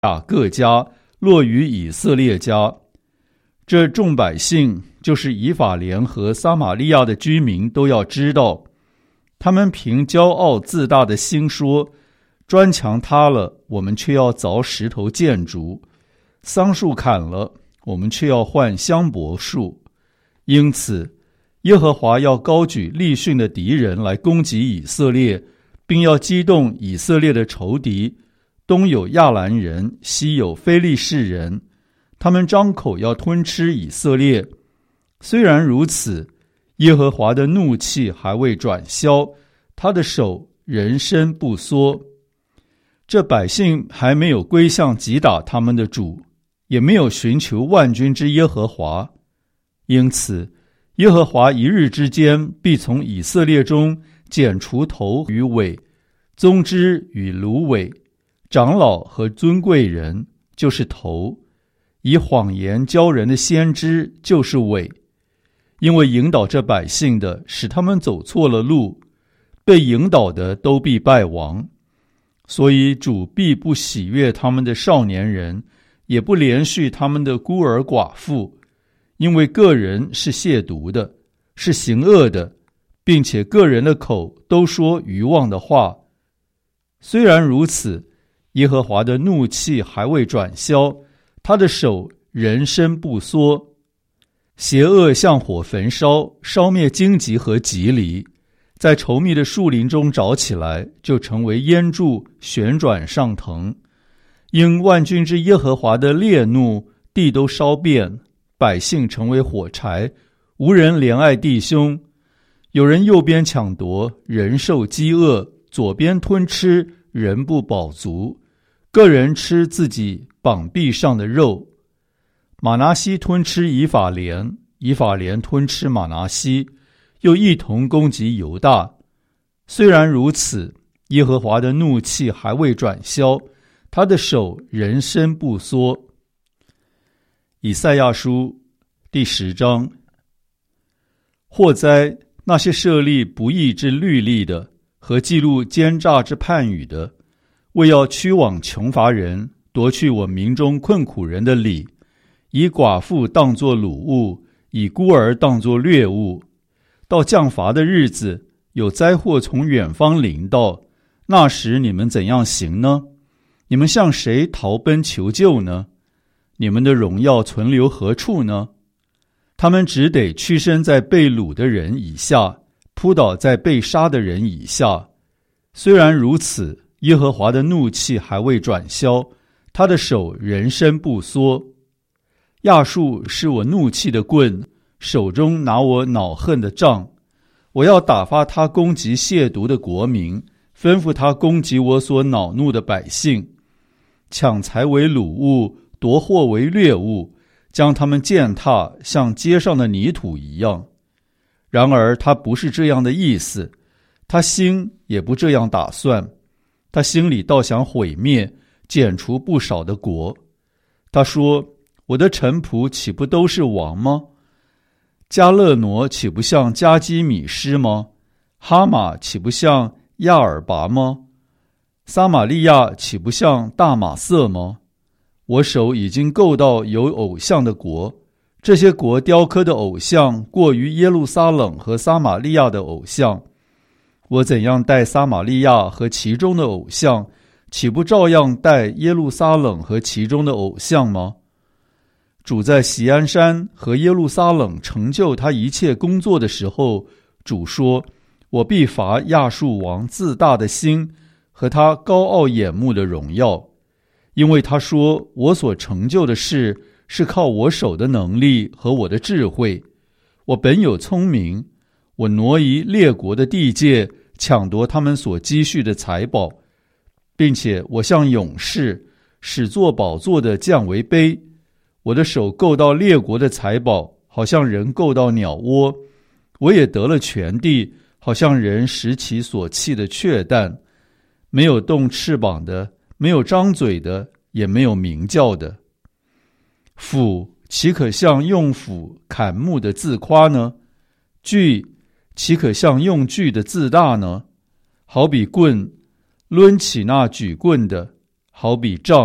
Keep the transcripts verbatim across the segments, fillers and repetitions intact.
亚各家落于以色列家。这众百姓，就是以法莲和撒玛利亚的居民，都要知道，他们凭骄傲自大的心说，砖墙塌了，我们却要凿石头建筑；桑树砍了，我们却要换香柏树。因此耶和华要高举利汛的敌人来攻击以色列，并要激动以色列的仇敌，东有亚兰人，西有非利士人，他们张口要吞吃以色列。虽然如此，耶和华的怒气还未转消，他的手仍伸不缩。这百姓还没有归向击打他们的主，也没有寻求万军之耶和华，因此耶和华一日之间必从以色列中剪除头与尾，宗枝与芦苇，长老和尊贵人就是头，以谎言教人的先知就是尾。因为引导这百姓的使他们走错了路，被引导的都必败亡。所以主必不喜悦他们的少年人，也不怜恤他们的孤儿寡妇，因为个人是亵渎的，是行恶的，并且个人的口都说愚妄的话。虽然如此，耶和华的怒气还未转消，他的手仍伸不缩。邪恶像火焚烧，烧灭荆棘和棘藜，在稠密的树林中着起来，就成为烟柱，旋转上腾。因万军之耶和华的烈怒，地都烧遍，百姓成为火柴，无人怜爱弟兄。有人右边抢夺，人受饥饿；左边吞吃，人不饱足。个人吃自己膀臂上的肉。马拿西吞吃以法莲，以法莲吞吃马拿西，又一同攻击犹大。虽然如此，耶和华的怒气还未转消，他的手仍伸不缩。以赛亚书第十章。祸哉，那些设立不义之律例的，和记录奸诈之判语的，为要驱往穷乏人，夺去我民中困苦人的理，以寡妇当作掳物，以孤儿当作掠物。到降罚的日子，有灾祸从远方临到，那时你们怎样行呢？你们向谁逃奔求救呢？你们的荣耀存留何处呢？他们只得屈身在被掳的人以下，扑倒在被杀的人以下。虽然如此，耶和华的怒气还未转消，他的手仍伸不缩。亚述是我怒气的棍，手中拿我恼恨的杖。我要打发他攻击亵渎的国民，吩咐他攻击我所恼怒的百姓，抢财为掳物，夺货为掠物，将他们践踏，像街上的泥土一样。然而他不是这样的意思，他心也不这样打算，他心里倒想毁灭，剪除不少的国。他说，我的臣仆岂不都是王吗？加勒挪岂不像加基米施吗？哈马岂不像亚尔拔吗？撒玛利亚岂不像大马色吗？我手已经够到有偶像的国，这些国雕刻的偶像过于耶路撒冷和撒玛利亚的偶像。我怎样待撒玛利亚和其中的偶像，岂不照样待耶路撒冷和其中的偶像吗？主在锡安山和耶路撒冷成就他一切工作的时候，主说，我必罚亚述王自大的心和他高傲眼目的荣耀，因为他说，我所成就的事是靠我手的能力和我的智慧。我本有聪明，我挪移列国的地界，抢夺他们所积蓄的财宝，并且我像勇士，使坐宝座的降为卑。我的手够到列国的财宝，好像人够到鸟窝。我也得了全地，好像人拾起所弃的雀蛋。没有动翅膀的，没有张嘴的，也没有鸣叫的。斧岂可像用斧砍木的自夸呢？锯岂可像用锯的自大呢？好比棍抡起那举棍的，好比杖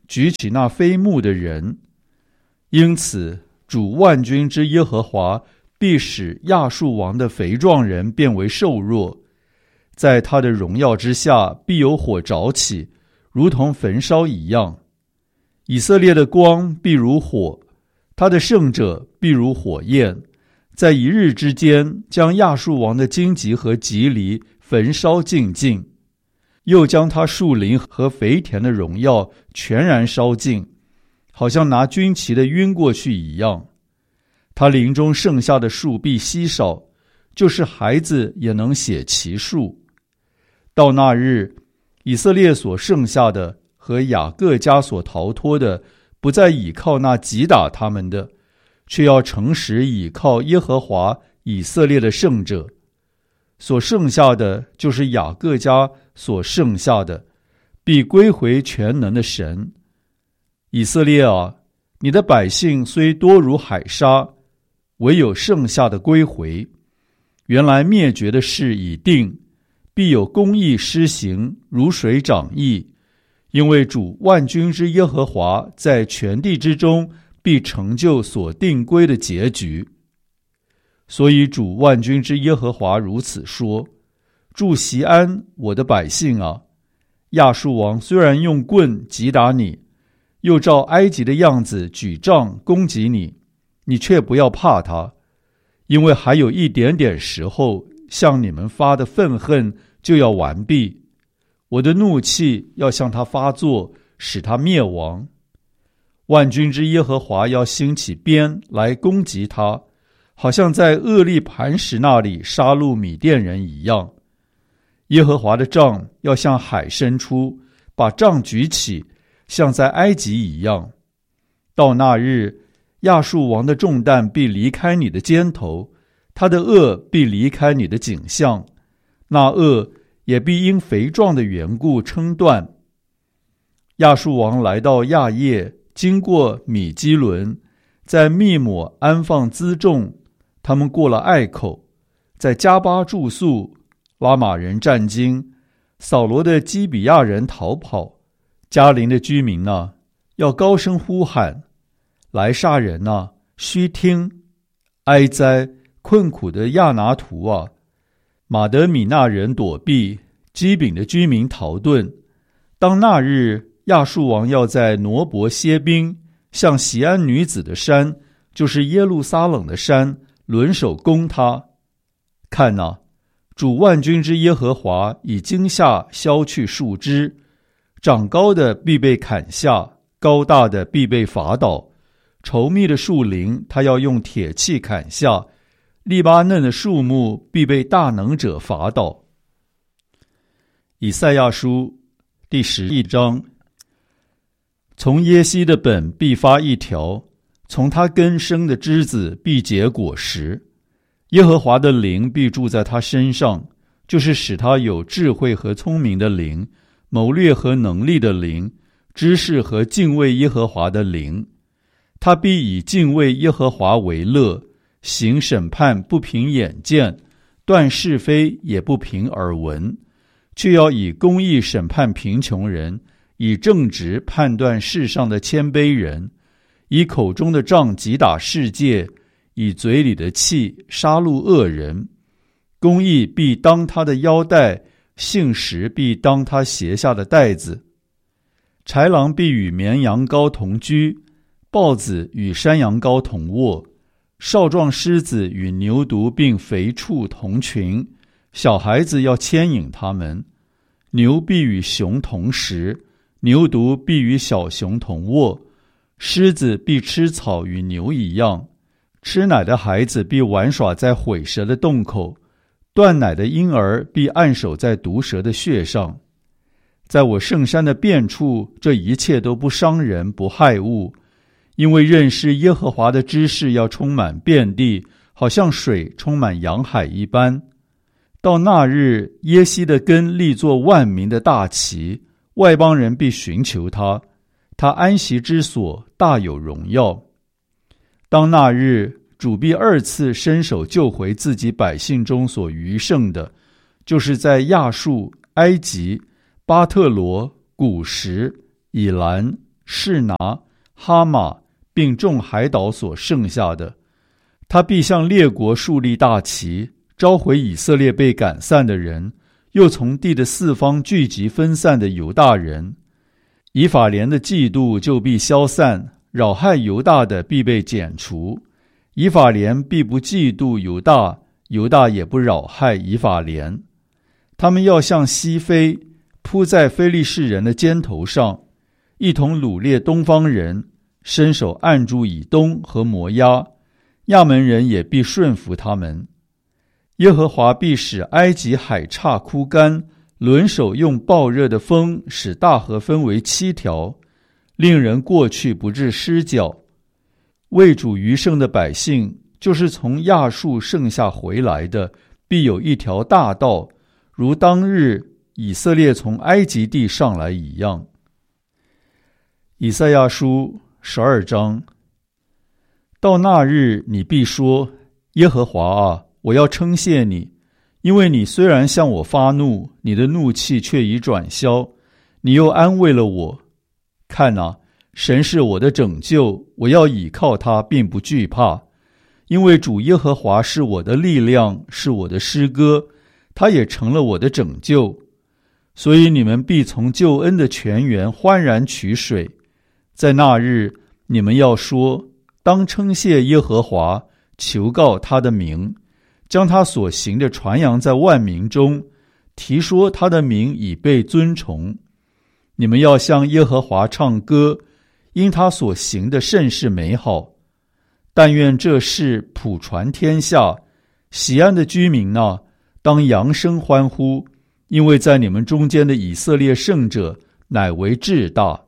举起那非木的人。因此主万军之耶和华必使亚述王的肥壮人变为瘦弱，在他的荣耀之下必有火着起，如同焚烧一样。以色列的光必如火，他的圣者必如火焰，在一日之间将亚述王的荆棘和棘藜焚烧尽尽，又将他树林和肥田的荣耀全然烧尽，好像拿军旗的晕过去一样。他林中剩下的树必稀少，就是孩子也能写其数。到那日，以色列所剩下的和雅各家所逃脱的，不再倚靠那击打他们的，却要诚实倚靠耶和华以色列的圣者。所剩下的就是雅各家所剩下的，必归回全能的神。以色列啊，你的百姓虽多如海沙，唯有剩下的归回。原来灭绝的事已定，必有公义施行，如水涨溢。因为主万军之耶和华在全地之中必成就所定规的结局。所以主万军之耶和华如此说：住锡安，我的百姓啊，亚述王虽然用棍击打你，又照埃及的样子举杖攻击你，你却不要怕他，因为还有一点点时候，向你们发的愤恨就要完毕，我的怒气要向他发作，使他灭亡。万军之耶和华要兴起鞭来攻击他，好像在厄利磐石那里杀戮米甸人一样。耶和华的杖要向海伸出，把杖举起，像在埃及一样。到那日，亚述王的重担必离开你的肩头，他的恶必离开你的颈项，那恶也必因肥壮的缘故撑断。亚述王来到亚叶，经过米基伦，在密抹安放辎重，他们过了隘口，在加巴住宿，拉玛人战惊，扫罗的基比亚人逃跑。迦陵的居民啊，要高声呼喊，来杀人啊，须听！哀哉，困苦的亚拿图啊！马德米那人躲避，基丙的居民逃遁。当那日，亚述王要在挪伯歇兵，向锡安女子的山，就是耶路撒冷的山，轮手攻他。看哪、啊，主万军之耶和华以惊吓削去树枝，长高的必被砍下，高大的必被伐倒。稠密的树林他要用铁器砍下，利巴嫩的树木必被大能者伐倒。以赛亚书第十一章。从耶西的本必发一条，从他根生的枝子必结果实。耶和华的灵必住在他身上，就是使他有智慧和聪明的灵，谋略和能力的灵，知识和敬畏耶和华的灵。他必以敬畏耶和华为乐，行审判不凭眼见，断是非也不凭耳闻，却要以公义审判贫穷人，以正直判断世上的谦卑人，以口中的杖击打世界，以嘴里的气杀戮恶人。公义必当他的腰带，信实必当他鞋下的带子。豺狼必与绵羊羔同居，豹子与山羊羔同卧，少壮狮子与牛犊并肥畜同群，小孩子要牵引他们。牛必与熊同食，牛犊必与小熊同卧，狮子必吃草与牛一样，吃奶的孩子必玩耍在毁蛇的洞口，断奶的婴儿必按手在毒蛇的穴上。在我圣山的遍处，这一切都不伤人不害物，因为认识耶和华的知识要充满遍地，好像水充满洋海一般。到那日，耶西的根立作万民的大旗，外邦人必寻求他，他安息之所大有荣耀。当那日，主必二次伸手救回自己百姓中所余剩的，就是在亚述、埃及、巴特罗、古实、以兰、 示拿、哈马并众海岛所剩下的。他必向列国树立大旗，召回以色列被赶散的人，又从地的四方聚集分散的犹大人。以法莲的嫉妒就必消散，扰害犹大的必被剪除。以法莲必不嫉妒犹大，犹大也不扰害以法莲。他们要向西飞，扑在非利士人的肩头上，一同掳掠东方人，伸手按住以东和摩押，亚门人也必顺服他们。耶和华必使埃及海岔枯干，轮手用暴热的风使大河分为七条，令人过去不致失脚。为主余剩的百姓，就是从亚述剩下回来的，必有一条大道，如当日以色列从埃及地上来一样。以赛亚书十二章。到那日，你必说：耶和华啊，我要称谢你，因为你虽然向我发怒，你的怒气却已转消，你又安慰了我。看啊，神是我的拯救，我要倚靠他，并不惧怕，因为主耶和华是我的力量，是我的诗歌，他也成了我的拯救。所以你们必从救恩的泉源欢然取水。在那日，你们要说：当称谢耶和华，求告他的名，将他所行的传扬在万民中，提说他的名已被尊崇。你们要向耶和华唱歌，因他所行的甚是美好。但愿这事普传天下，喜安的居民啊，当扬声欢呼，因为在你们中间的以色列圣者乃为至大。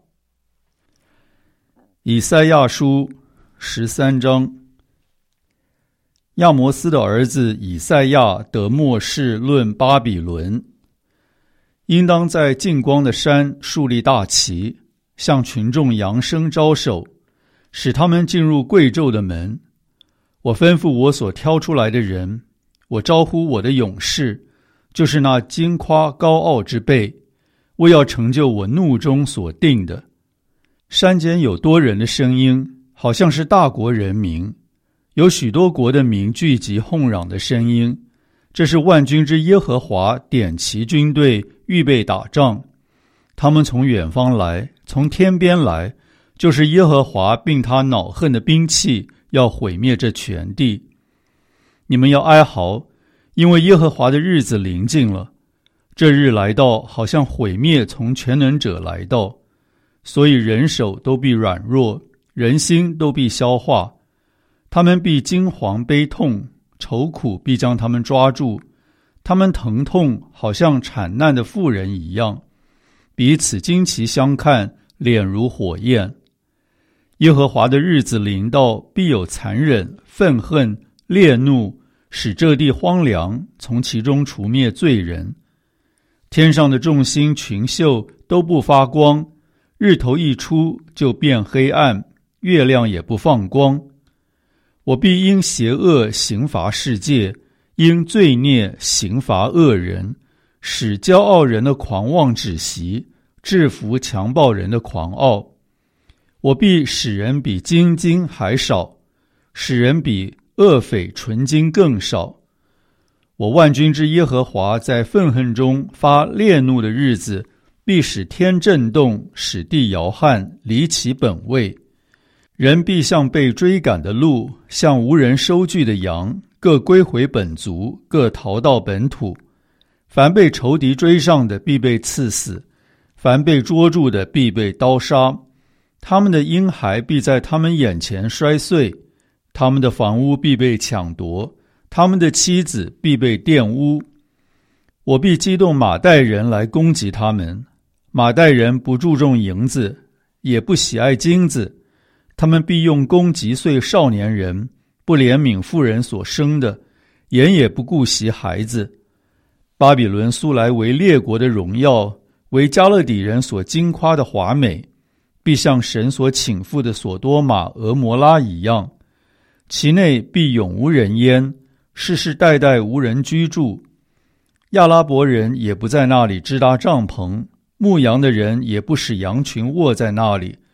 以赛亚书十三章。亚摩斯的儿子以赛亚得默示论巴比伦，应当在近光的山树立大旗，向群众扬声招手，使他们进入贵胄的门。我吩咐我所挑出来的人，我招呼我的勇士，就是那矜夸高傲之辈，我要成就我怒中所定的。山间有多人的声音，好像是大国人民，有许多国的民聚集哄嚷的声音，这是万军之耶和华点齐军队，预备打仗。他们从远方来，从天边来，就是耶和华并他恼恨的兵器，要毁灭这全地。你们要哀嚎，因为耶和华的日子临近了。这日来到，好像毁灭从全能者来到，所以人手都必软弱，人心都必消化。他们必惊惶悲痛，愁苦必将他们抓住。他们疼痛好像产难的妇人一样，彼此惊奇相看，脸如火焰。耶和华的日子临到，必有残忍、愤恨、烈怒，使这地荒凉，从其中除灭罪人。天上的众星群宿都不发光，日头一出就变黑暗，月亮也不放光。我必因邪恶刑罚世界，因罪孽刑罚恶人，使骄傲人的狂妄止息，制服强暴人的狂傲。我必使人比金金还少，使人比恶匪纯金更少。我万军之耶和华在愤恨中发烈怒的日子，必使天震动，使地摇撼，离其本位。人必像被追赶的鹿，像无人收据的羊，各归回本族，各逃到本土。凡被仇敌追上的，必被刺死；凡被捉住的，必被刀杀。他们的婴孩必在他们眼前摔碎，他们的房屋必被抢夺，他们的妻子必被玷污。我必激动马代人来攻击他们。马代人不注重银子，也不喜爱金子，他们必用弓击碎少年人，不怜悯妇人所生的，眼也不顾惜孩子。巴比伦素来为列国的荣耀，为加勒底人所矜夸的华美，必像神所倾覆的所多玛、俄摩拉一样，其内必永无人烟，世世代代无人居住。亚拉伯人也不在那里支搭帐篷，牧羊的人也不使羊群卧在那里，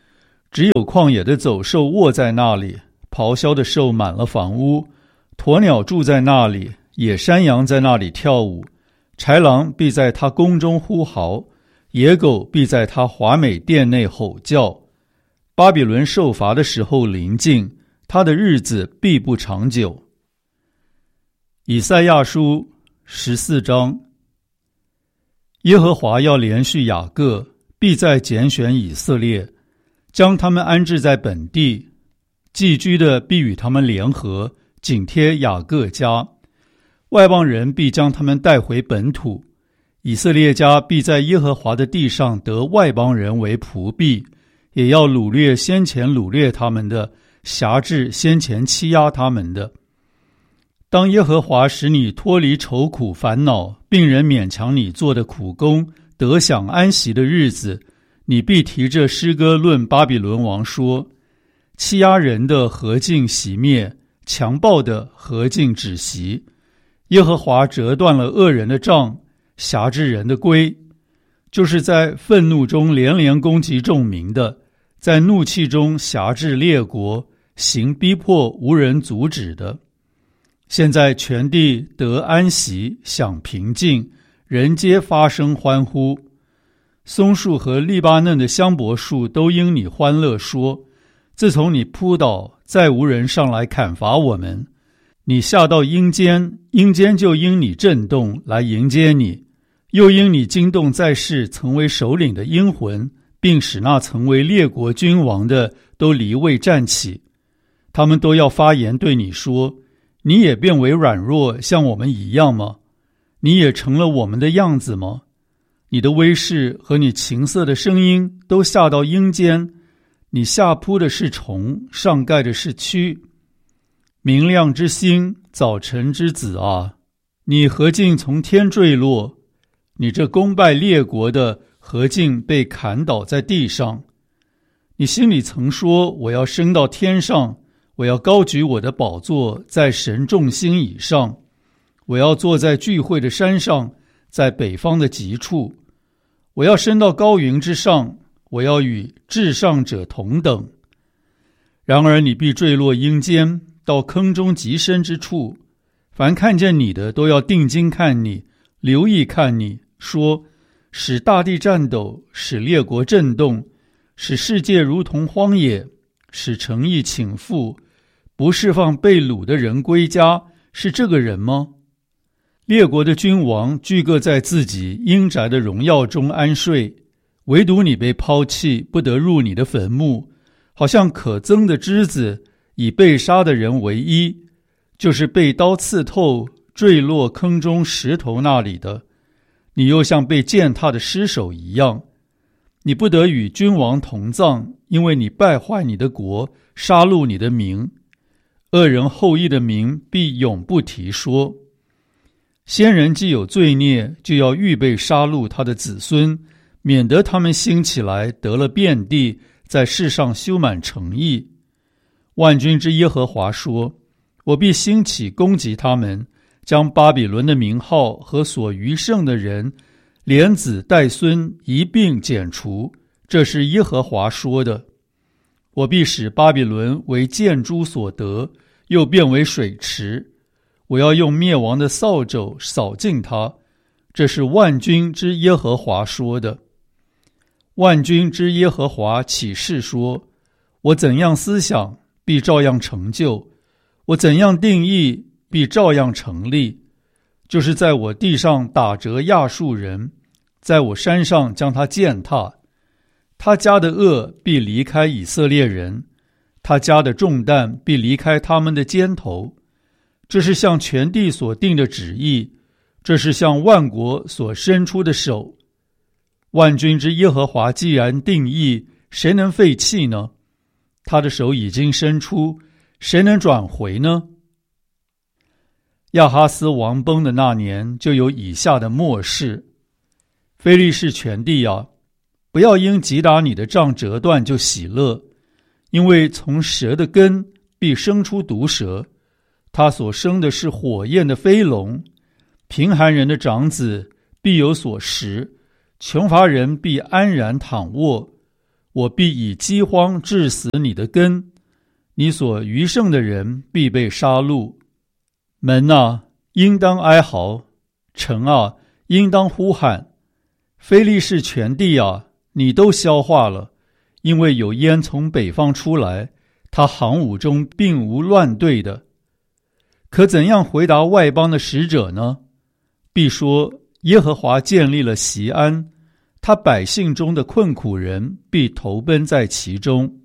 只有旷野的走兽卧在那里，咆哮的兽满了房屋，鸵鸟住在那里，野山羊在那里跳舞，豺狼必在他宫中呼嚎，野狗必在他华美殿内吼叫。巴比伦受罚的时候临近，他的日子必不长久。以赛亚书十四章。耶和华要连续雅各，必再拣选以色列，将他们安置在本地，寄居的必与他们联合，紧贴雅各家，外邦人必将他们带回本土。以色列家必在耶和华的地上得外邦人为仆婢，也要掳掠先前掳掠他们的，辖制先前欺压他们的。当耶和华使你脱离愁苦烦恼，并人勉强你做的苦工，得享安息的日子，你必提着诗歌论巴比伦王说：欺压人的何竟熄灭，强暴的何竟止息。耶和华折断了恶人的杖，辖制人的规，就是在愤怒中连连攻击众民的，在怒气中辖制列国，行逼迫无人阻止的。现在全地得安息，享平静，人皆发声欢呼。松树和利巴嫩的香柏树都因你欢乐说：自从你扑倒，再无人上来砍伐我们。你下到阴间，阴间就因你震动来迎接你，又因你惊动在世曾为首领的阴魂，并使那曾为列国君王的都离位站起。他们都要发言对你说：你也变为软弱，像我们一样吗？你也成了我们的样子吗？你的威势和你琴瑟的声音都下到阴间，你下扑的是虫，上盖的是蛆。明亮之星，早晨之子啊，你何竟从天坠落？你这攻败列国的，何竟被砍倒在地上？你心里曾说：我要升到天上，我要高举我的宝座在神众星以上，我要坐在聚会的山上，在北方的极处，我要升到高云之上，我要与至上者同等。然而你必坠落阴间，到坑中极深之处，凡看见你的都要定睛看你，留意看你，说：使大地颤抖，使列国震动，使世界如同荒野，使诚意倾覆，不释放被掳的人归家，是这个人吗？列国的君王俱各在自己阴宅的荣耀中安睡，唯独你被抛弃，不得入你的坟墓，好像可憎的枝子，以被杀的人为衣，就是被刀刺透，坠落坑中石头那里的。你又像被践踏的尸首一样，你不得与君王同葬，因为你败坏你的国，杀戮你的民。恶人后裔的名必永不提说。先人既有罪孽，就要预备杀戮他的子孙，免得他们兴起来得了遍地，在世上修满诚意。万军之耶和华说：我必兴起攻击他们，将巴比伦的名号和所余剩的人，连子带孙一并剪除。这是耶和华说的。我必使巴比伦为箭猪所得，又变为水池。我要用灭亡的扫帚扫尽它。这是万军之耶和华说的。万军之耶和华起誓说：我怎样思想，必照样成就；我怎样定义，必照样成立。就是在我地上打折亚述人，在我山上将他践踏。他家的恶必离开以色列人，他家的重担必离开他们的肩头。这是向全地所定的旨意，这是向万国所伸出的手。万军之耶和华既然定义，谁能废弃呢？他的手已经伸出，谁能转回呢？亚哈斯王崩的那年，就有以下的末世。非利士全地啊，不要因击打你的杖折断就喜乐，因为从蛇的根必生出毒蛇，他所生的是火焰的飞龙。贫寒人的长子必有所食，穷乏人必安然躺卧。 我必以饥荒致死你的根，你所余剩的人必被杀戮。门啊，应当哀嚎；城啊，应当呼喊。非利士全地啊，你都消化了，因为有烟从北方出来，他行伍中并无乱队的。可怎样回答外邦的使者呢？必说耶和华建立了锡安，他百姓中的困苦人必投奔在其中。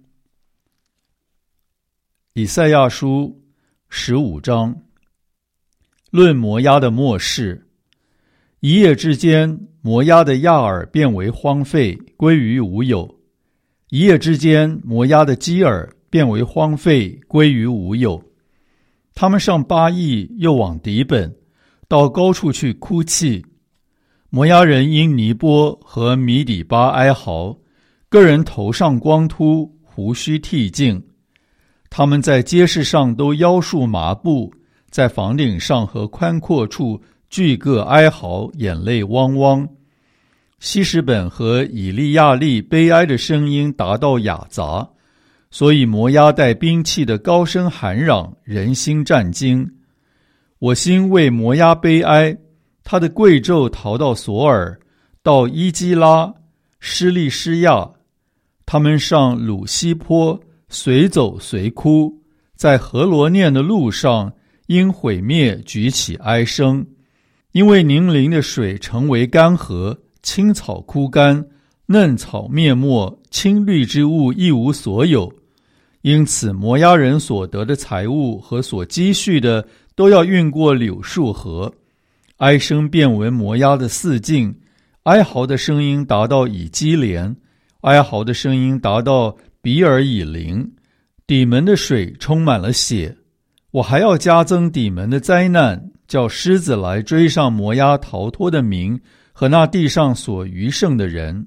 以赛亚书十五章，论摩押的末世。一夜之间，摩押的亚尔变为荒废，归于无有；一夜之间，摩押的基尔变为荒废，归于无有。他们上巴益，又往底本，到高处去哭泣。摩押人因尼波和米底巴哀嚎，个人头上光秃，胡须剃净。他们在街市上都腰束麻布，在房顶上和宽阔处俱各哀嚎，眼泪汪汪。希实本和以利亚利悲哀的声音达到雅杂，所以摩押带兵器的高声喊嚷，人心战惊。我心为摩押悲哀，他的贵胄逃到索尔，到伊基拉、施利施亚。他们上鲁西坡，随走随哭，在何罗念的路上，因毁灭举起哀声。因为宁陵的水成为干涸，青草枯干，嫩草灭没，青绿之物一无所有。因此摩押人所得的财物和所积蓄的都要运过柳树河。哀声变为摩押的四境，哀嚎的声音达到以基连，哀嚎的声音达到比尔以林。底门的水充满了血。我还要加增底门的灾难，叫狮子来追上摩押逃脱的民和那地上所余剩的人。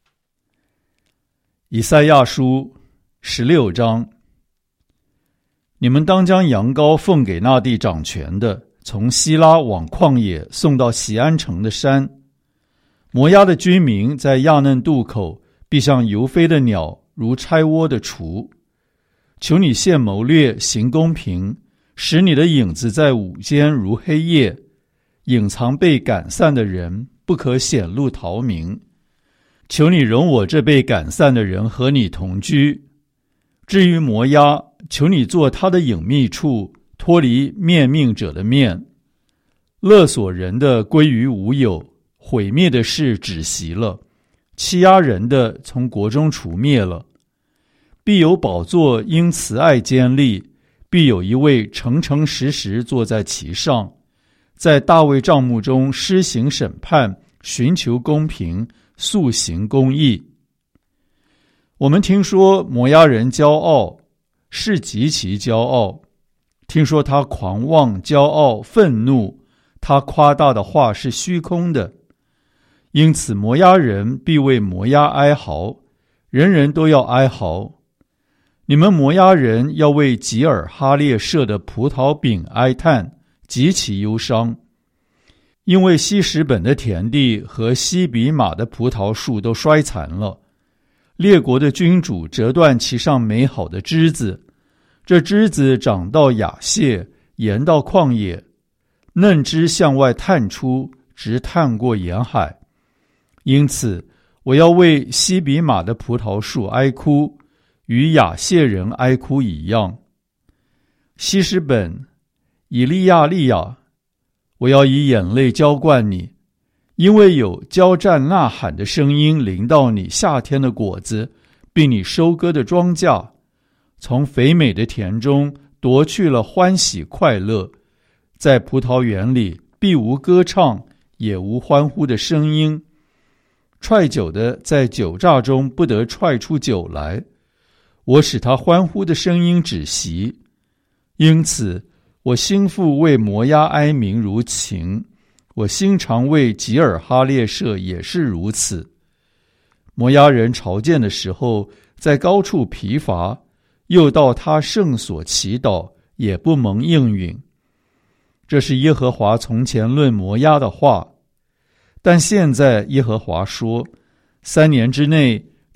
以赛亚书十六章，你们当将羊羔奉给那地掌权的，从希拉往旷野送到锡安城的山。摩押的居民在亚嫩渡口，必像游飞的鸟，如拆窝的雏。求你现谋略，行公平，使你的影子在午间如黑夜，隐藏被赶散的人，不可显露逃明。求你容我这被赶散的人和你同居。至于摩押，求你做他的隐秘处，脱离面命者的面。勒索人的归于无有，毁灭的事止息了，欺压人的从国中除灭了。必有宝座因慈爱坚立，必有一位诚诚实实坐在其上，在大卫帐幕中施行审判，寻求公平，速行公义。我们听说摩押人骄傲，是极其骄傲。听说他狂妄、骄傲、愤怒，他夸大的话是虚空的。因此摩押人必为摩押哀嚎，人人都要哀嚎。你们摩押人要为吉尔哈列舍的葡萄饼哀叹，极其忧伤。因为希实本的田地和西比玛的葡萄树都衰残了，列国的君主折断其上美好的枝子，这枝子长到雅谢，延到旷野，嫩枝向外探出，直探过沿海。因此我要为西比玛的葡萄树哀哭，与雅谢人哀哭一样。希实本、以利亚利亚，我要以眼泪浇灌你，因为有交战呐喊的声音临到你夏天的果子，并你收割的庄稼，从肥美的田中夺去了欢喜快乐。在葡萄园里必无歌唱，也无欢呼的声音。踹酒的在酒榨中不得踹出酒来，我使他欢呼的声音止息。因此我心腹为摩押哀鸣如情，我心肠为吉尔哈列舍也是如此。摩押人朝见的时候，在高处疲乏，又到他圣所祈祷，也不蒙应允。这是耶和华从前论摩押的话。但现在耶和华说，三年之内，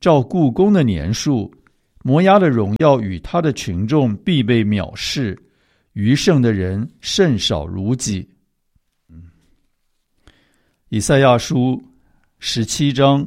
照故宫的年数，摩押的荣耀与他的群众必被藐视，余剩的人甚少如己。以赛亚书十七章，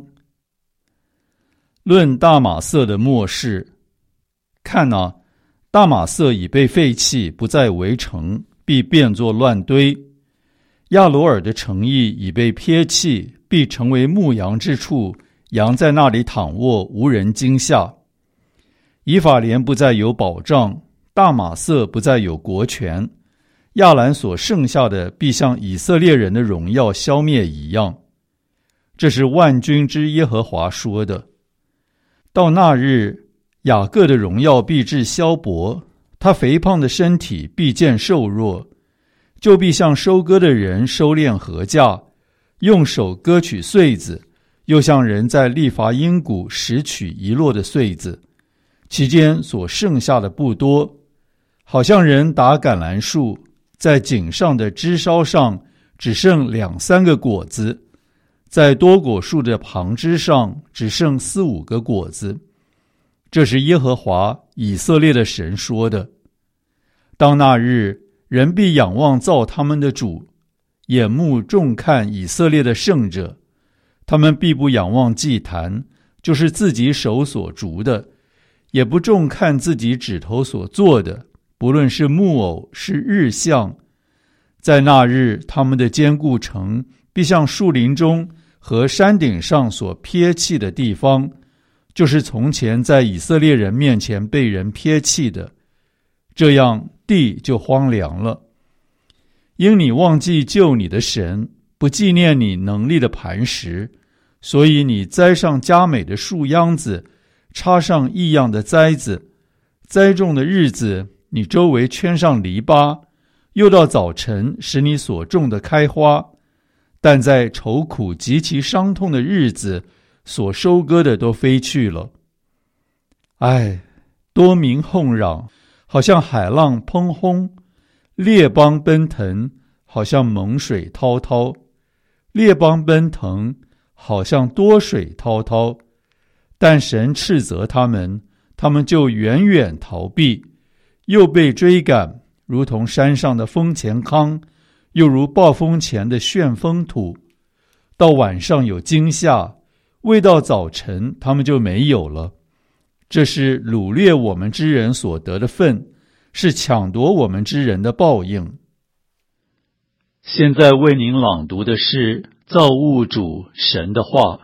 论大马色的末世。看哪，大马色已被废弃，不再为城，必变作乱堆。亚罗尔的城邑已被撇弃，必成为牧羊之处，羊在那里躺卧，无人惊吓。以法莲不再有保障，大马色不再有国权，亚兰所剩下的必像以色列人的荣耀消灭一样。这是万军之耶和华说的。到那日，雅各的荣耀必至消薄，他肥胖的身体必见瘦弱，就必像收割的人收敛禾稼，用手割取穗子，又像人在利伐因谷拾取遗落的穗子，其间所剩下的不多，好像人打橄榄树，在井上的枝梢上只剩两三个果子，在多果树的旁枝上只剩四五个果子。这是耶和华以色列的神说的。当那日，人必仰望造他们的主，眼目重看以色列的圣者。他们必不仰望祭坛，就是自己手所筑的，也不重看自己指头所做的，不论是木偶是日像。在那日，他们的坚固城必像树林中和山顶上所撇弃的地方，就是从前在以色列人面前被人撇弃的，这样地就荒凉了。因你忘记救你的神，不纪念你能力的磐石，所以你栽上佳美的树秧子，插上异样的栽子。栽种的日子，你周围圈上篱笆，又到早晨使你所种的开花。但在愁苦极其伤痛的日子，所收割的都飞去了。唉，多民哄嚷，好像海浪砰轰；列邦奔腾，好像猛水滔滔。列邦奔腾，好像多水滔滔。但神斥责他们，他们就远远逃避，又被追赶，如同山上的风前糠，又如暴风前的旋风土。到晚上有惊吓，未到早晨他们就没有了。这是掳掠我们之人所得的份，是抢夺我们之人的报应。现在为您朗读的是造物主神的话。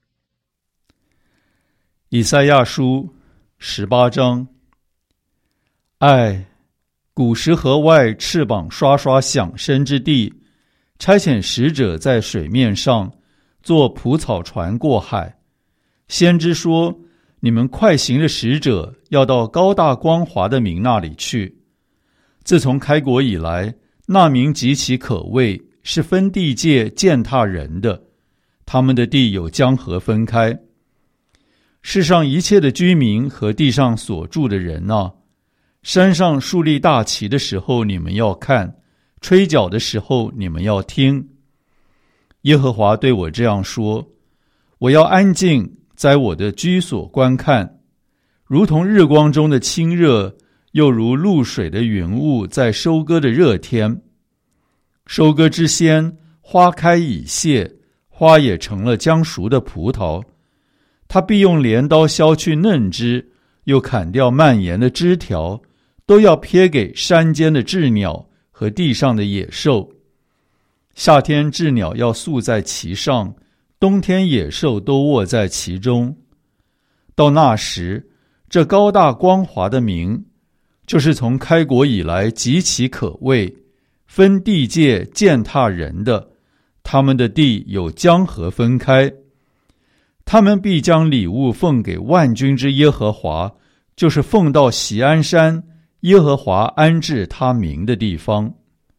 以赛亚书十八章。唉，古时河外翅膀刷刷响声之地，差遣使者在水面上，坐蒲草船过海。先知说，你们快行的使者要到高大光华的民那里去。自从开国以来，那民极其可畏，是分地界践踏人的，他们的地有江河分开。世上一切的居民和地上所住的人啊，山上树立大旗的时候你们要看，吹角的时候你们要听。耶和华对我这样说，我要安静在我的居所观看，如同日光中的清热，又如露水的云雾在收割的热天。收割之先，花开已谢，花也成了将熟的葡萄。他必用镰刀削去嫩枝，又砍掉蔓延的枝条，都要撇给山间的鸷鸟和地上的野兽。夏天鸷鸟要宿在其上，冬天野兽都卧在其中。到那时，这高大光华的名，就是从开国以来极其可畏，分地界践踏人的，他们的地有江河分开。他们必将礼物奉给万军之耶和华，就是奉到锡安山，耶和华安置他名的地方。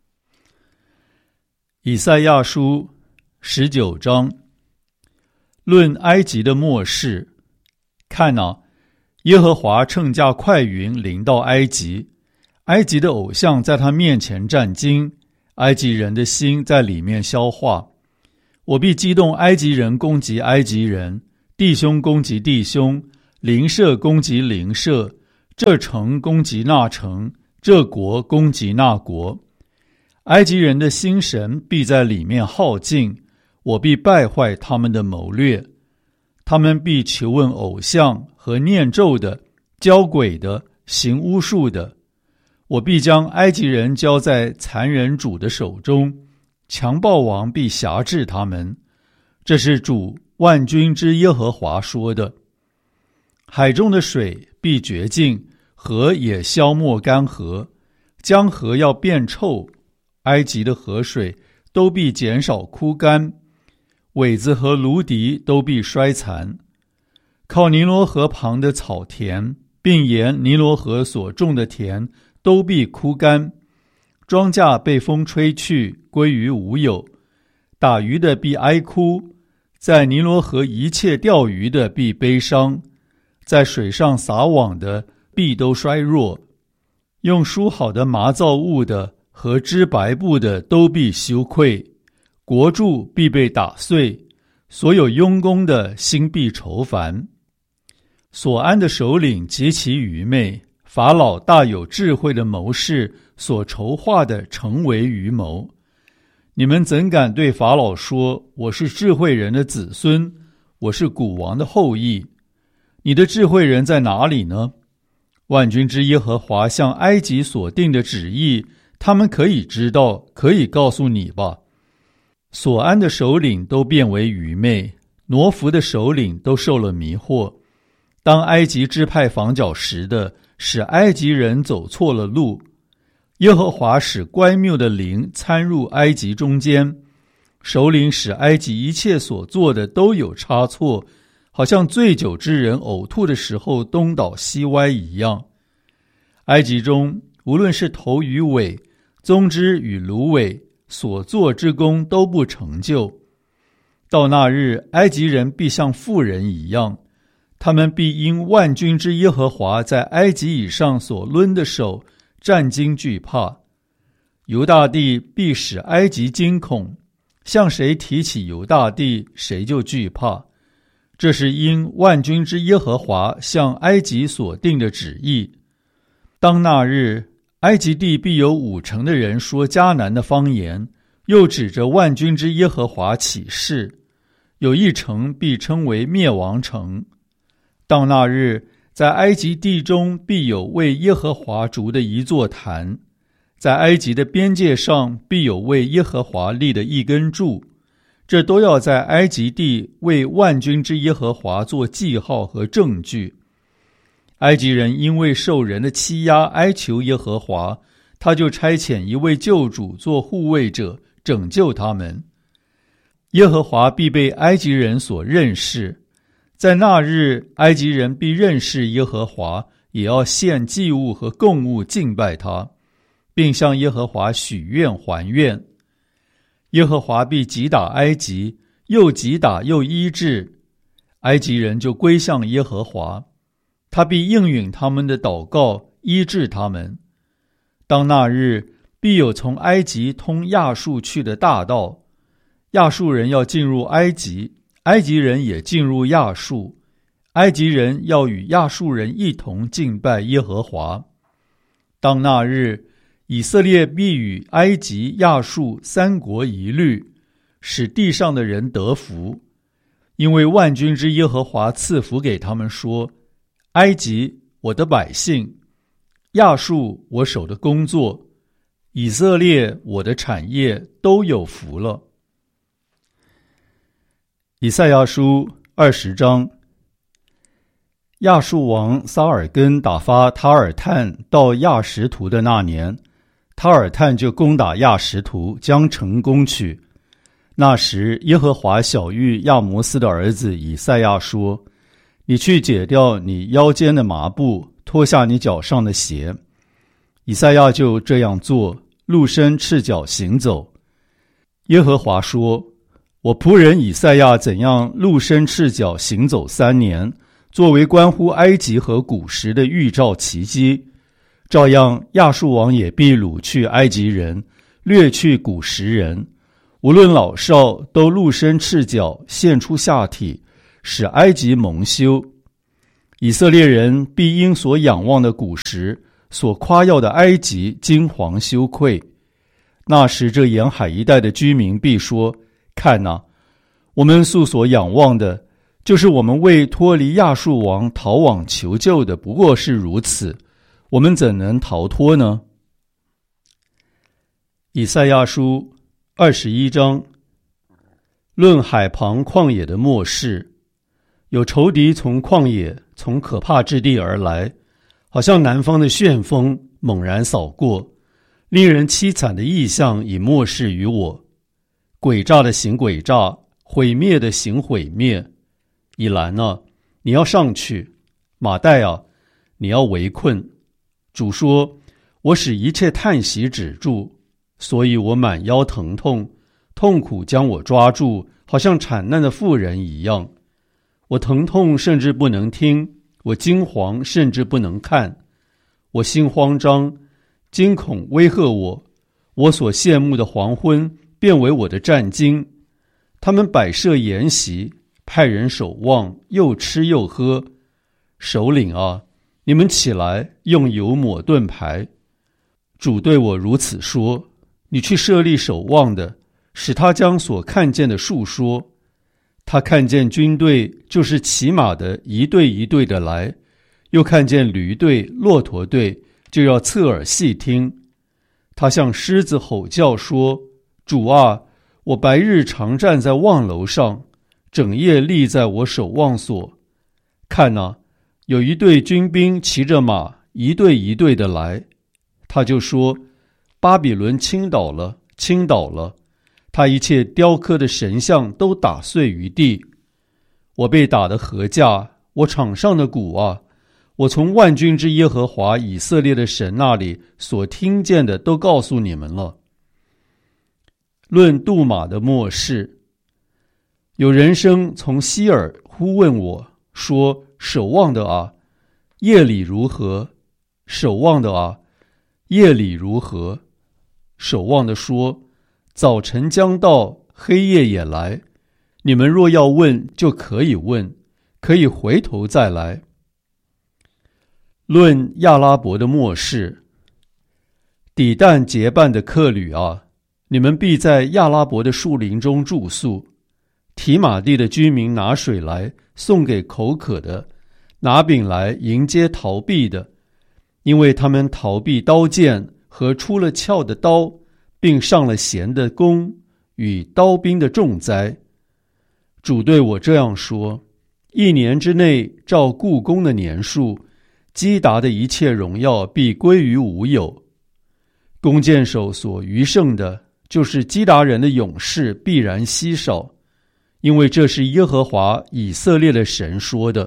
以赛亚书十九章。论埃及的末世。看哪，耶和华乘驾快云临到埃及，埃及的偶像在他面前战惊，埃及人的心在里面消化。我必激动埃及人攻击埃及人， 弟兄攻击弟兄，邻舍攻击邻舍，这城攻击那城，这国攻击那国。埃及人的心神必在里面耗尽，我必败坏他们的谋略。他们必求问偶像和念咒的、交鬼的、行巫术的。我必将埃及人交在残忍主的手中，强暴王必辖制他们。这是主万军之耶和华说的。海中的水必绝尽，河也消没干涸，江河要变臭，埃及的河水都必减少枯干，苇子和芦荻都必衰残。靠尼罗河旁的草田，并沿尼罗河所种的田都必枯干，庄稼被风吹去，归于无有。打鱼的必哀哭，在尼罗河一切钓鱼的必悲伤，在水上撒网的必都衰弱。用梳好的麻造物的和织白布的都必羞愧，国柱必被打碎，所有佣工的心必愁烦。所安的首领极其愚昧，法老大有智慧的谋士所筹划的成为愚谋。你们怎敢对法老说，我是智慧人的子孙，我是古王的后裔？你的智慧人在哪里呢？万军之耶和华向埃及所定的旨意，他们可以知道，可以告诉你吧。所安的首领都变为愚昧，挪弗的首领都受了迷惑。当埃及支派防角石的，使埃及人走错了路。耶和华使乖谬的灵参入埃及中间，首领使埃及一切所做的都有差错，好像醉酒之人呕吐的时候东倒西歪一样。埃及中无论是头与尾，棕枝与芦苇，所做之功都不成就。到那日，埃及人必像妇人一样，他们必因万军之耶和华在埃及以上所抡的手战惊惧怕。犹大地必使埃及惊恐，向谁提起犹大地，谁就惧怕。这是因万军之耶和华向埃及所定的旨意。当那日，埃及地必有五成的人说迦南的方言，又指着万军之耶和华起誓。有一城必称为灭亡城。到那日，在埃及地中必有为耶和华筑的一座坛，在埃及的边界上必有为耶和华立的一根柱，这都要在埃及地为万军之耶和华做记号和证据。埃及人因为受人的欺压哀求耶和华，他就差遣一位救主做护卫者，拯救他们。耶和华必被埃及人所认识，在那日，埃及人必认识耶和华，也要献祭物和供物敬拜他，并向耶和华许愿还愿。耶和华必击打埃及，又击打又医治，埃及人就归向耶和华，他必应允他们的祷告，医治他们。当那日，必有从埃及通亚述去的大道，亚述人要进入埃及，埃及人也进入亚述，埃及人要与亚述人一同敬拜耶和华。当那日，以色列必与埃及、亚述三国一律，使地上的人得福，因为万军之耶和华赐福给他们说：埃及，我的百姓；亚述，我手的工作；以色列，我的产业，都有福了。以赛亚书二十章。亚述王撒尔根打发塔尔探到亚实图的那年，塔尔探就攻打亚实图，将城攻取。那时，耶和华晓谕亚摩斯的儿子以赛亚说：你去解掉你腰间的麻布，脱下你脚上的鞋。以赛亚就这样做，露身赤脚行走。耶和华说：我仆人以赛亚怎样露身赤脚行走三年，作为关乎埃及和古时的预兆奇迹，照样亚述王也必掳去埃及人，掠去古时人，无论老少，都露身赤脚，现出下体， 使埃及蒙羞。以色列人必因所仰望的古时，所夸耀的埃及惊惶羞愧。那时这沿海一带的居民必说：看哪，我们素所仰望的，就是我们为脱离亚述王逃往求救的，不过是如此，我们怎能逃脱呢？以赛亚书二十一章，论海旁旷野的末世。有仇敌从旷野，从可怕之地而来，好像南方的旋风猛然扫过，令人凄惨的异象已漠视于我。诡诈的行诡诈，毁灭的行毁灭。以兰啊，你要上去；马代啊，你要围困。主说：我使一切叹息止住，所以我满腰疼痛，痛苦将我抓住，好像产难的妇人一样。我疼痛甚至不能听，我惊惶甚至不能看。我心慌张，惊恐威吓我。我所羡慕的黄昏变为我的战惊。他们摆设筵席，派人守望，又吃又喝。首领啊，你们起来，用油抹盾牌。主对我如此说：你去设立守望的，使他将所看见的述说。他看见军队，就是骑马的一队一队的来，又看见驴队、骆驼队，就要侧耳细听。他向狮子吼叫说：主啊，我白日常站在望楼上，整夜立在我守望所。看哪，有一队军兵骑着马，一队一队的来。他就说：巴比伦倾倒了，倾倒了，他一切雕刻的神像都打碎于地。我被打得何价，我场上的鼓啊，我从万军之耶和华以色列的神那里所听见的都告诉你们了。论杜马的末世。有人声从西尔呼问我说：守望的啊，夜里如何？守望的啊，夜里如何？守望的说：早晨将到，黑夜也来。你们若要问，就可以问，可以回头再来。论亚拉伯的末世。底但结伴的客旅啊，你们必在亚拉伯的树林中住宿。提马地的居民拿水来送给口渴的，拿饼来迎接逃避的，因为他们逃避刀剑和出了鞘的刀，并上了弦的弓与刀兵的重灾。主对我这样说：一年之内，照故宫的年数，基达的一切荣耀必归于无有。弓箭手所余剩的，就是基达人的勇士，必然稀少，因为这是耶和华以色列的神说的。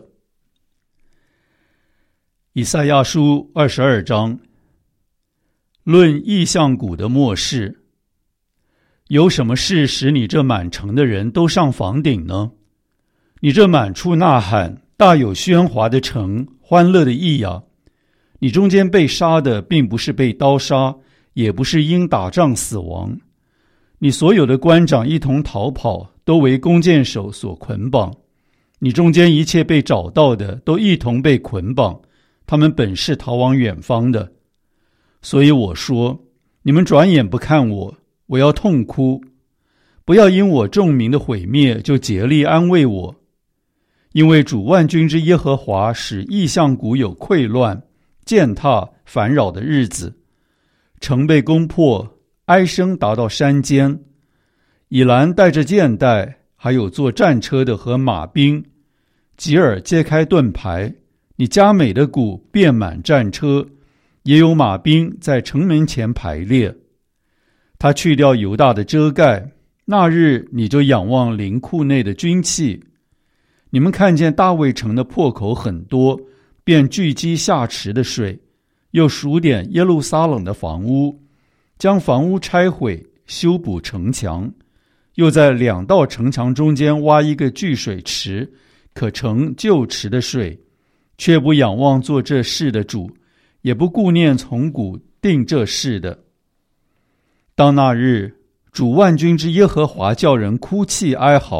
以赛亚书二十二章。论异象谷的末世。有什么事使你这满城的人都上房顶呢？你这满处呐喊、大有喧哗的城，欢乐的意啊！你中间被杀的，并不是被刀杀，也不是因打仗死亡。你所有的官长一同逃跑，都为弓箭手所捆绑。你中间一切被找到的，都一同被捆绑，他们本是逃往远方的。所以我说，你们转眼不看我，我要痛哭。不要因我众民的毁灭就竭力安慰我，因为主万军之耶和华使异象谷有溃乱、践踏、烦扰的日子。城被攻破，哀声达到山间。以兰带着箭袋，还有坐战车的和马兵。吉尔揭开盾牌，你佳美的谷遍满战车，也有马兵在城门前排列。他去掉犹大的遮盖，那日你就仰望灵库内的军器。你们看见大卫城的破口很多，便聚集下池的水，又数点耶路撒冷的房屋，将房屋拆毁，修补城墙，又在两道城墙中间挖一个聚水池，可盛旧池的水，却不仰望做这事的主，也不顾念从古定这事的。当那日，主万军之耶和华叫人哭泣哀嚎，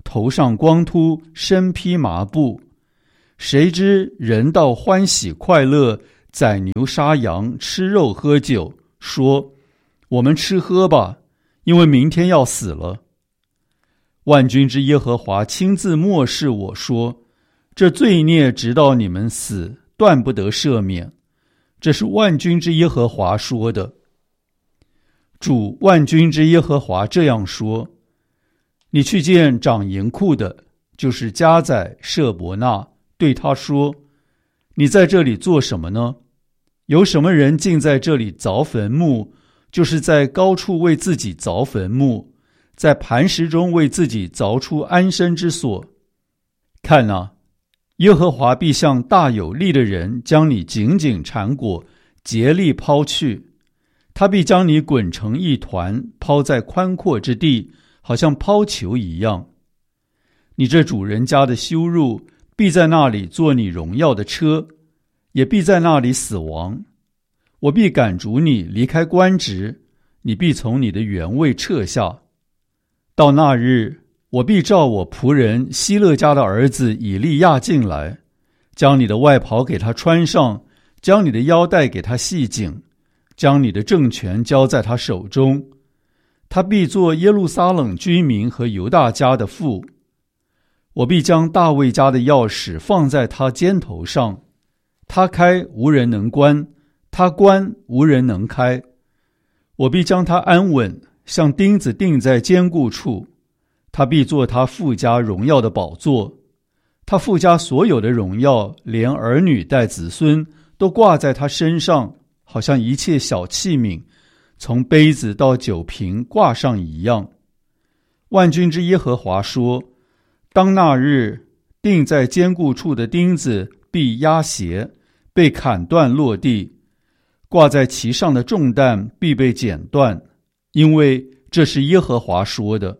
头上光秃，身披麻布。谁知人道欢喜快乐，宰牛杀羊，吃肉喝酒，说我们吃喝吧，因为明天要死了。万军之耶和华亲自默示我说，这罪孽直到你们死，断不得赦免。这是万军之耶和华说的。主万军之耶和华这样说，你去见长银库的，就是家宰舍伯纳，对他说，你在这里做什么呢？有什么人竟在这里凿坟墓，就是在高处为自己凿坟墓，在磐石中为自己凿出安身之所。看哪，耶和华必像大有力的人将你紧紧缠裹，竭力抛去。他必将你滚成一团，抛在宽阔之地，好像抛球一样。你这主人家的羞辱必在那里做你荣耀的车，也必在那里死亡。我必赶逐你离开官职，你必从你的原位撤下。到那日，我必召我仆人希勒家的儿子以利亚进来，将你的外袍给他穿上，将你的腰带给他系紧，将你的政权交在他手中。他必做耶路撒冷居民和犹大家的父。我必将大卫家的钥匙放在他肩头上，他开无人能关，他关无人能开。我必将他安稳，像钉子钉在坚固处。他必做他父家荣耀的宝座，他父家所有的荣耀，连儿女带子孙都挂在他身上，好像一切小器皿，从杯子到酒瓶挂上一样。万军之耶和华说，当那日，钉在坚固处的钉子必压斜，被砍断落地，挂在其上的重担必被剪断，因为这是耶和华说的。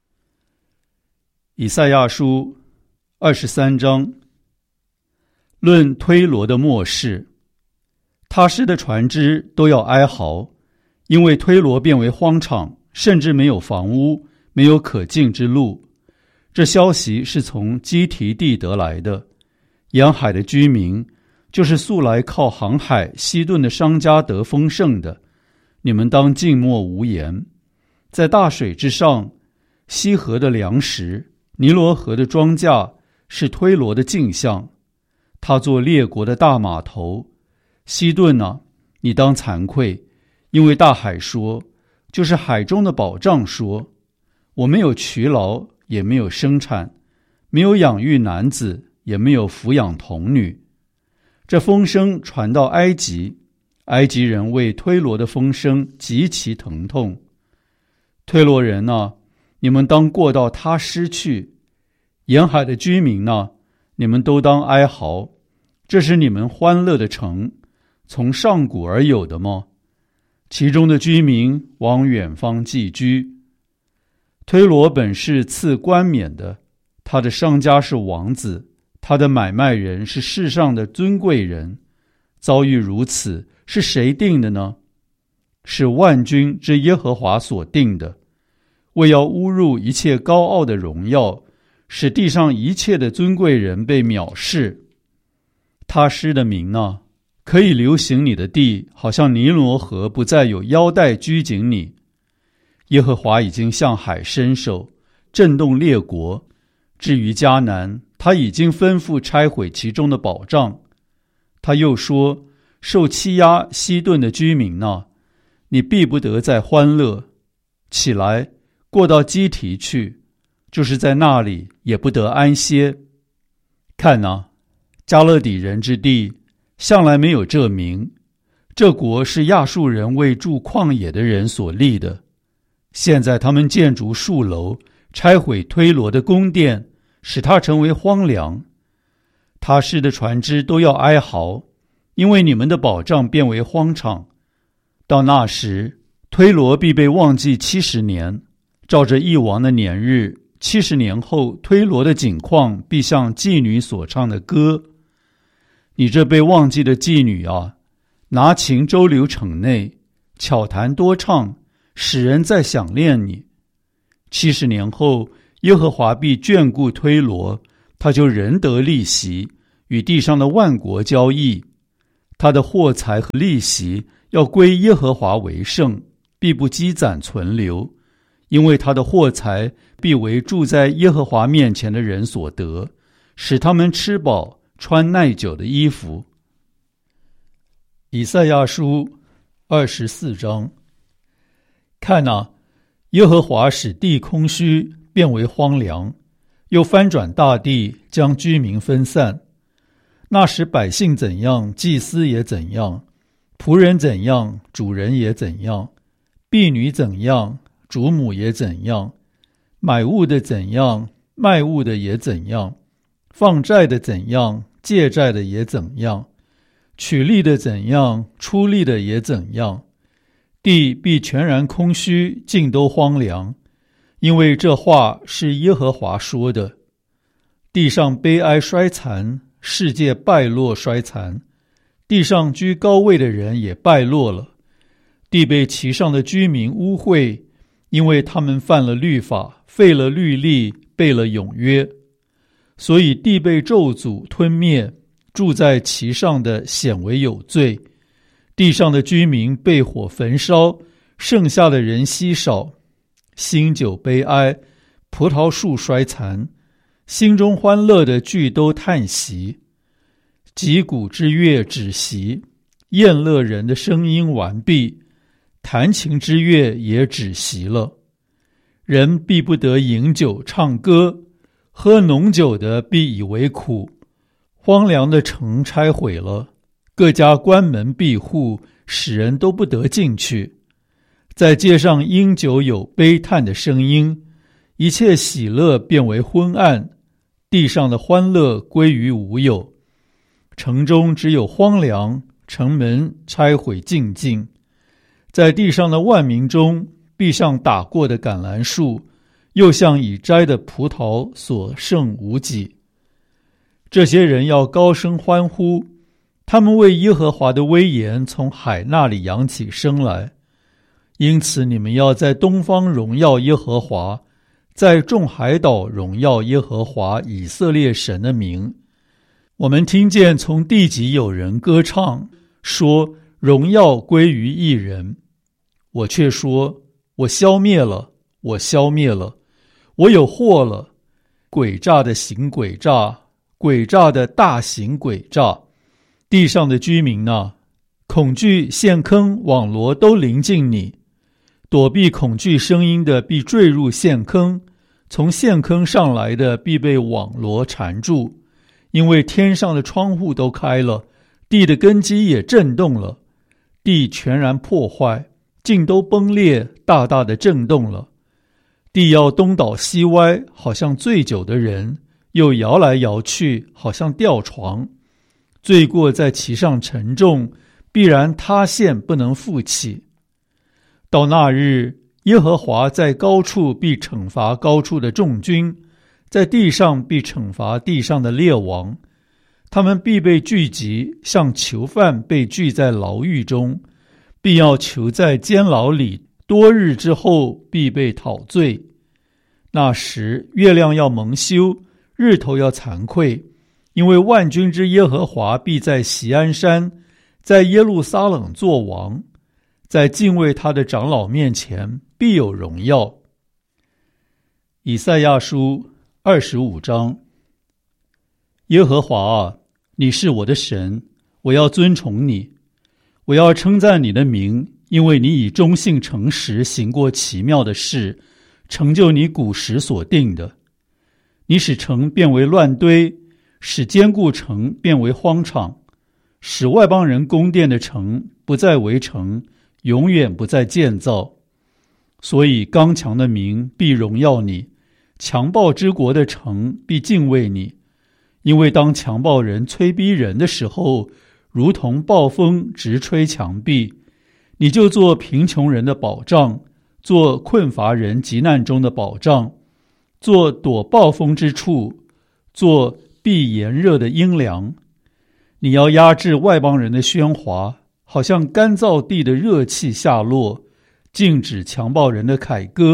以赛亚书二十三章，论推罗的末世。他施的船只都要哀嚎，因为推罗变为荒场，甚至没有房屋，没有可进之路。这消息是从基提地得来的。沿海的居民，就是素来靠航海西顿的商家得丰盛的，你们当静默无言。在大水之上，西河的粮食，尼罗河的庄稼，是推罗的镜像。他做列国的大码头。西顿啊，你当惭愧，因为大海说，就是海中的宝藏说，我没有劬劳，也没有生产，没有养育男子，也没有抚养童女。这风声传到埃及，埃及人为推罗的风声极其疼痛。推罗人啊，你们当过到他失去。沿海的居民啊，你们都当哀嚎。这是你们欢乐的城，从上古而有的吗？其中的居民往远方寄居。推罗本是赐冠冕的，他的商家是王子，他的买卖人是世上的尊贵人。遭遇如此，是谁定的呢？是万军之耶和华所定的，为要侮辱一切高傲的荣耀，使地上一切的尊贵人被藐视。他施的名呢，可以流行你的地，好像尼罗河不再有腰带拘谨你。耶和华已经向海伸手，震动列国。至于迦南，他已经吩咐拆毁其中的宝藏。他又说，受欺压西顿的居民哪，你必不得再欢乐。起来，过到基提去，就是在那里也不得安歇。看哪，加勒底人之地，向来没有这名。这国是亚述人为住旷野的人所立的。现在他们建筑树楼，拆毁推罗的宫殿，使它成为荒凉。他施的船只都要哀嚎，因为你们的宝藏变为荒场。到那时，推罗必被忘记七十年，照着一王的年日，七十年后，推罗的景况必像妓女所唱的歌。你这被忘记的妓女啊，拿琴周流城内，巧弹多唱，使人再想念你。七十年后， 耶和华必眷顾推罗，他就仍得利息，与地上的万国交易。他的货财和利息要归耶和华为圣，必不积攒存留，因为他的货财必为住在耶和华面前的人所得，使他们吃饱，穿耐久的衣服。以赛亚书二十四章。看哪，耶和华使地空虚，变为荒凉，又翻转大地，将居民分散。那时百姓怎样，祭司也怎样；仆人怎样，主人也怎样；婢女怎样，主母也怎样；买物的怎样，卖物的也怎样；放债的怎样，借债的也怎样；取利的怎样，出利的也怎样。地必全然空虚，尽都荒凉，因为这话是耶和华说的。地上悲哀衰残，世界败落衰残，地上居高位的人也败落了。地被其上的居民污秽，因为他们犯了律法，废了律例，背了永约。所以地被咒诅吞灭，住在其上的显为有罪。地上的居民被火焚烧，剩下的人稀少。新酒悲哀，葡萄树衰残，心中欢乐的俱都叹息。击鼓之乐止息，宴乐人的声音完毕，弹琴之乐也止息了。人必不得饮酒唱歌，喝浓酒的必以为苦。荒凉的城拆毁了，各家关门闭户，使人都不得进去。在街上因酒有悲叹的声音，一切喜乐变为昏暗，地上的欢乐归于无有。城中只有荒凉，城门拆毁尽尽。在地上的万民中，必像打过的橄榄树，又像已摘的葡萄，所剩无几。这些人要高声欢呼，他们为耶和华的威严从海那里扬起声来。因此你们要在东方荣耀耶和华，在众海岛荣耀耶和华以色列神的名。我们听见从地极有人歌唱，说荣耀归于一人。我却说，我消灭了，我消灭了，我有祸了。诡诈的行诡诈，诡诈的大行诡诈。地上的居民啊，恐惧陷坑网罗都临近你。躲避恐惧声音的必坠入陷坑，从陷坑上来的必被网罗缠住。因为天上的窗户都开了，地的根基也震动了，地全然破坏，尽都崩裂，大大的震动了。地要东倒西歪，好像醉酒的人，又摇来摇去，好像吊床。罪过在其上沉重，必然塌陷，不能复起。到那日，耶和华在高处必惩罚高处的众军，在地上必惩罚地上的列王。他们必被聚集，像囚犯被聚在牢狱中，必要囚在监牢里，多日之后必被讨罪。那时月亮要蒙羞，日头要惭愧，因为万军之耶和华必在锡安山，在耶路撒冷作王。在敬畏他的长老面前必有荣耀。以赛亚书二十五章。耶和华啊，你是我的神，我要尊崇你，我要称赞你的名，因为你以忠信诚实行过奇妙的事，成就你古时所定的。你使城变为乱堆，使坚固城变为荒场，使外邦人宫殿的城不再为城，永远不再建造。所以刚强的民必荣耀你，强暴之国的城必敬畏你。因为当强暴人催逼人的时候，如同暴风直吹墙壁，你就做贫穷人的保障，做困乏人急难中的保障，做躲暴风之处，做避炎热的阴凉。你要压制外邦人的喧哗，好像干燥地的热气下落，禁止强暴人的凯歌，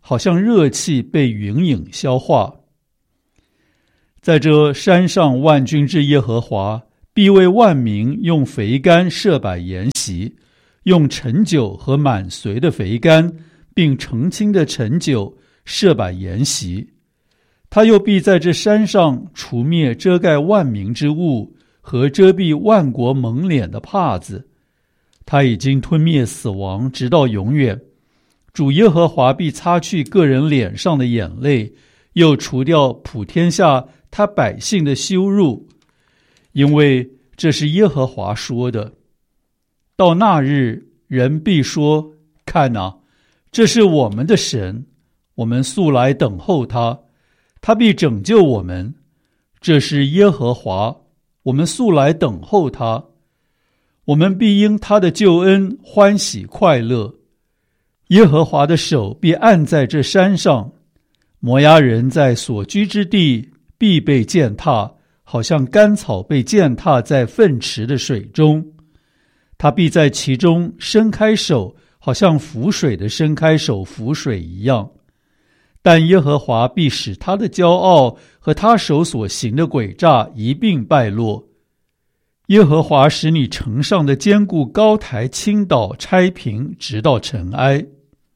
好像热气被云影消化。在这山上万军之耶和华必为万民用肥甘设摆筵席，用陈酒和满髓的肥甘并澄清的陈酒设摆筵席。他又必在这山上除灭遮盖万民之物和遮蔽万国蒙脸的帕子。他已经吞灭死亡直到永远。主耶和华必擦去个人脸上的眼泪，又除掉普天下他百姓的羞辱，因为这是耶和华说的。到那日，人必说：看哪，这是我们的神，我们素来等候他，他必拯救我们。这是耶和华，我们素来等候他，我们必因他的救恩欢喜快乐。耶和华的手必按在这山上，摩押人在所居之地必被践踏，好像干草被践踏在粪池的水中。他必在其中伸开手，好像浮水的伸开手浮水一样。但耶和华必使他的骄傲和他手所行的诡诈一并败落。耶和华使你城上的坚固高台倾倒拆平，直到尘埃。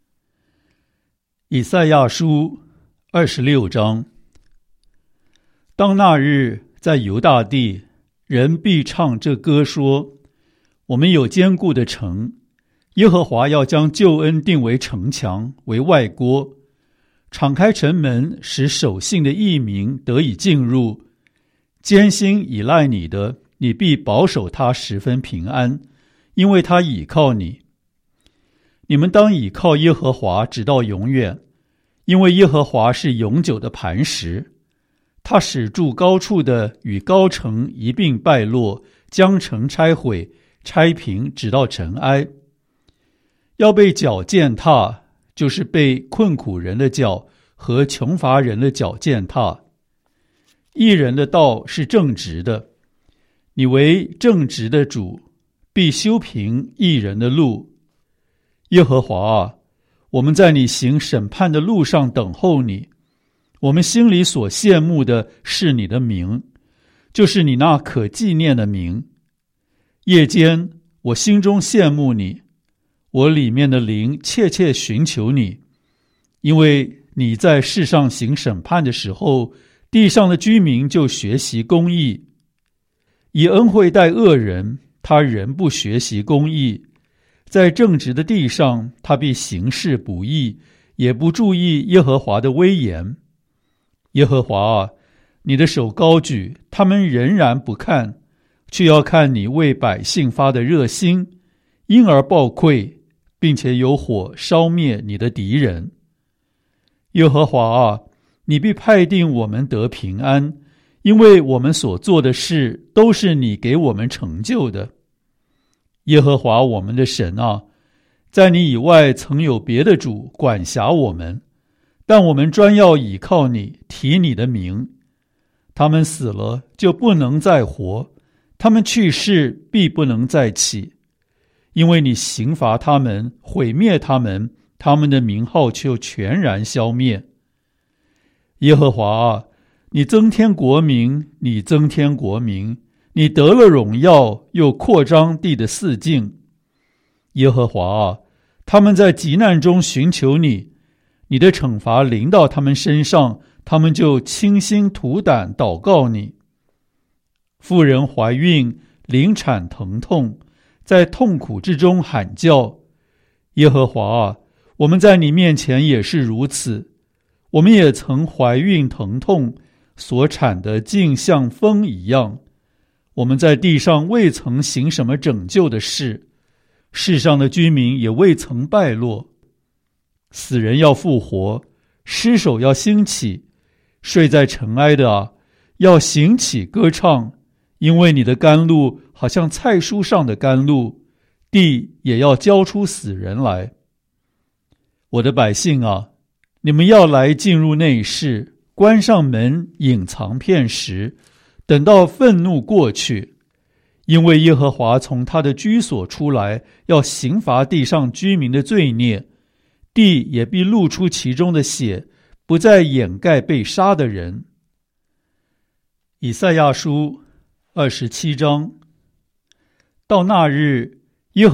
以赛亚书二十六章。当那日，在犹大地，人必唱这歌说：我们有坚固的城，耶和华要将救恩定为城墙，为外郭，敞开城门，使守信的义民得以进入。艰辛倚赖你的，你必保守他十分平安，因为他倚靠你。你们当倚靠耶和华直到永远，因为耶和华是永久的磐石。他使住高处的与高城一并败落，将城拆毁，拆平，直到尘埃。要被脚践踏，就是被困苦人的脚和穷乏人的脚践踏。义人的道是正直的，你为正直的主，必修平义人的路。耶和华啊，我们在你行审判的路上等候你。我们心里所羡慕的是你的名，就是你那可纪念的名。夜间我心中羡慕你，我里面的灵切切寻求你，因为你在世上行审判的时候，地上的居民就学习公义。以恩惠待恶人，他仍不学习公义。在正直的地上，他必行事不义，也不注意耶和华的威严。耶和华啊，你的手高举，他们仍然不看，却要看你为百姓发的热心，因而报馈，并且有火烧灭你的敌人。耶和华啊，你必派定我们得平安，因为我们所做的事都是你给我们成就的。耶和华我们的神啊，在你以外曾有别的主管辖我们，但我们专要倚靠你，提你的名。他们死了就不能再活，他们去世必不能再起，因为你刑罚他们，毁灭他们，他们的名号就全然消灭。耶和华啊，你增添国民，你增添国民，你得了荣耀，又扩张地的四境。耶和华啊，他们在急难中寻求你，你的惩罚临到他们身上，他们就倾心吐胆祷告你。妇人怀孕，临产疼痛，在痛苦之中喊叫。耶和华啊，我们在你面前也是如此，我们也曾怀孕疼痛，所产的竟像风一样。我们在地上未曾行什么拯救的事，世上的居民也未曾败落。死人要复活，尸首要兴起，睡在尘埃的啊，要醒起歌唱，因为你的甘露好像菜蔬上的甘露，地也要交出死人来。我的百姓啊，你们要来进入内室，关上门，隐藏片时，等到愤怒过去，因为耶和华从他的居所出来，要刑罚地上居民的罪孽， 地也必露出其中的血，不再掩盖被杀的人。以赛亚书二十七章。到那日，